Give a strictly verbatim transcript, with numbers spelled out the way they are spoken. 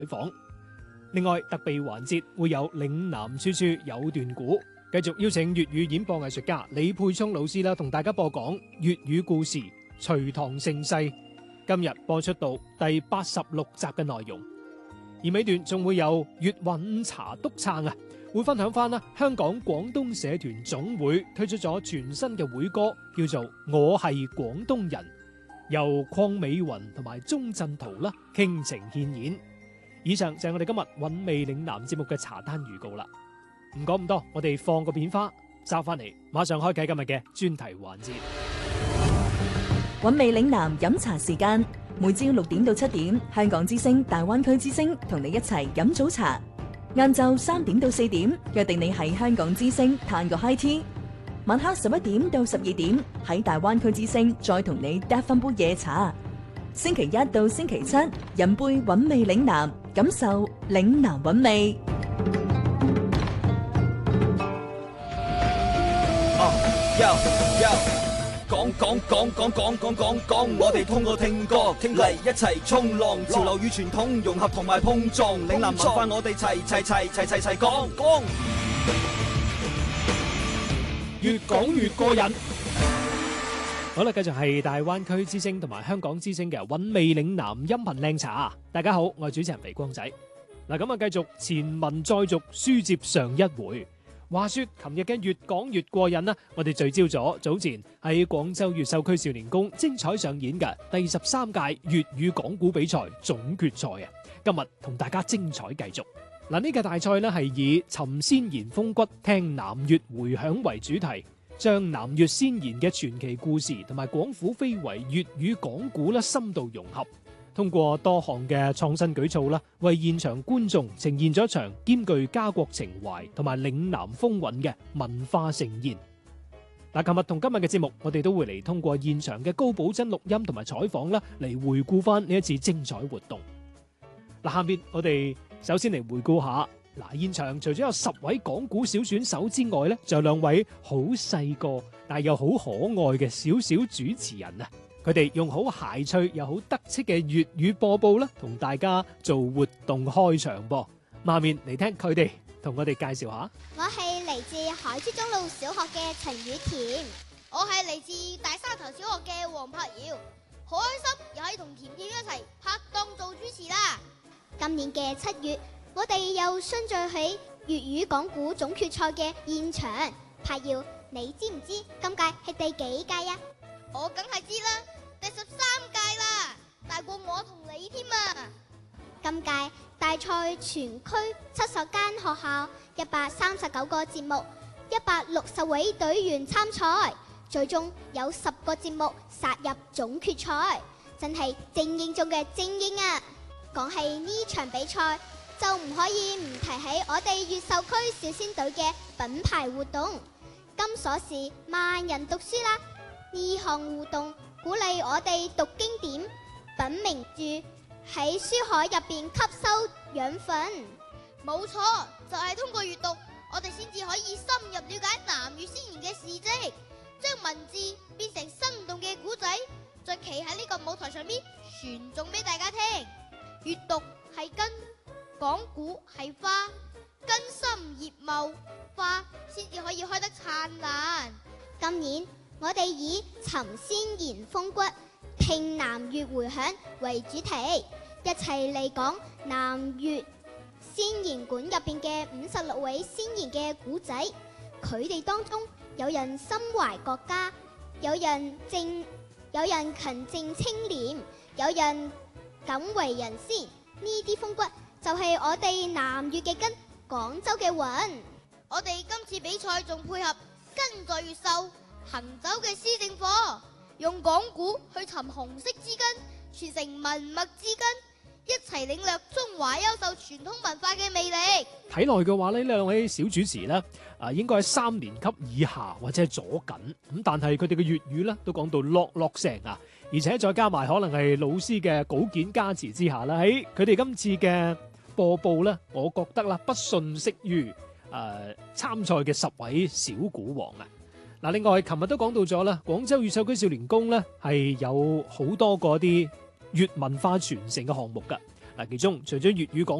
訪。另外特備環節會有嶺南處處有段古，繼續邀請粵語演播藝術家李沛聰老師啦，同大家播講粵語故事《隋唐盛世》。今日播出到第八十六集嘅內容，而尾段仲會有粵韻茶督撐啊，會分享翻啦香港廣東社團總會推出咗全新嘅會歌，叫做《我係廣東人》，由鄺美雲同埋鐘鎮濤啦傾情獻演。以上就係我哋今日韻味嶺南節目嘅茶單預告啦。唔講咁多，我哋放個片花，揸翻嚟，馬上開啟今日嘅專題環節。 韻味嶺南飲茶時間，每朝六點到七點，香港之聲、大灣區之聲同你一齊飲早茶。晏晝三點到四點，約定你喺香港之聲嘆個 high tea。晚黑十一點到十二點，喺大灣區之聲再同你嗒翻杯夜茶。星期一到星期七，飲杯韻味嶺南，感受嶺南韻味。 哦，Yo Yo，講講講講講講講講，我哋通過聽歌聽嚟一齊衝浪，潮流與傳統融合同埋碰撞，嶺南文化我哋齊齊齊齊齊齊講講， 越講越過癮。好啦，繼續係大灣區之聲同埋香港之聲嘅韻味嶺南音頻靚茶。大家好，我係主持人肥光仔。嗱，咁啊，繼續前文再續，書接上一回。話說琴日嘅越講越過癮啦，我哋聚焦咗早前喺廣州越秀區少年宮精彩上演嘅第十三屆粵語講古比賽總決賽啊！今日同大家精彩繼續。嗱，呢個大賽呢係以尋先賢風骨，聽南粵回響為主題，將南粵先賢嘅傳奇故事同埋廣府非遺粵語講古啦深度融合，通過多項嘅創新舉措啦，為現場觀眾呈現咗一場兼具家國情懷同埋嶺南風韻嘅文化盛宴。嗱，琴日同今日嘅節目，我哋都會嚟通過現場嘅高保真錄音同埋採訪啦，嚟回顧翻呢一次精彩活動。嗱，下面我哋首先嚟回顧下。嗱，現場除咗有十位講古小選手之外咧，仲有兩位好細個但係又好可愛嘅小小主持人啊！佢哋用好諧趣又好得戚嘅粵語播報啦，同大家做活動開場噃。下面嚟聽佢哋同我哋介紹下。 我係嚟自海珠中路小學嘅陳雨田， 我係嚟自大沙頭小學嘅黃柏瑤，好開心又可以同甜甜一齊拍檔做主持啦！ 今年嘅七月，我哋又相聚喺粵語講古總決賽嘅現場。柏瑤，你知唔知今屆係第幾屆啊？ 我梗係知啦，第十三屆啦，大過我同你添啊！ 今屆大賽全區七十間學校，一百三十九個節目，一百六十位隊員參賽，最終有十個節目殺入總決賽，真係精英中嘅精英啊！講起呢場比賽，就唔可以唔提起我哋越秀區小仙隊嘅品牌活動金鎖匙萬人讀書啦！呢項活動鼓勵我哋讀經典、品名著，喺書海入邊吸收養分。 冇錯，就係通過閱讀，我哋先至可以深入了解南粵先賢嘅事蹟，將文字變成生動嘅古仔，再企喺呢個舞台上面傳頌俾大家聽。閱讀係根，講古係花，根深葉茂，花先至可以開得燦爛。 今年我哋以尋先賢風骨，聽南粵回響為主題，一齊嚟講南粵先賢館入邊嘅五十六位先賢嘅古仔。佢哋當中有人心懷國家，有人正，有人勤政清廉，有人敢為人先。呢啲風骨就係我哋南粵嘅根，廣州嘅魂。 我哋今次比賽仲配合根在越秀行走嘅施政課，用講古去尋紅色之根，傳承文墨之根，一齊領略中華優秀傳統文化嘅魅力。 睇落去嘅話呢，呢兩位小主持呢，啊應該係三年級以下或者係左緊咁，但係佢哋嘅粵語呢都講到落落聲啊，而且再加埋可能係老師嘅稿件加持之下啦，喺佢哋今次嘅播報呢，我覺得啦不遜色於誒參賽嘅十位小古王啊。嗱，另外琴日都講到咗啦，廣州越秀區少年宮呢係有好多個啲粵文化傳承嘅項目噶。 嗱，其中除咗粵語講